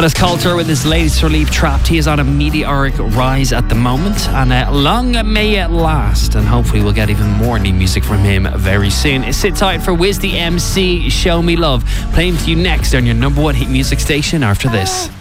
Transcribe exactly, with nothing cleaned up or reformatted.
That is Coulter with his latest release, Trapped. He is on a meteoric rise at the moment, and uh, long may it last, and hopefully we'll get even more new music from him very soon. Sit tight for Wiz the M C, Show Me Love, playing to you next on your number one hit music station after this.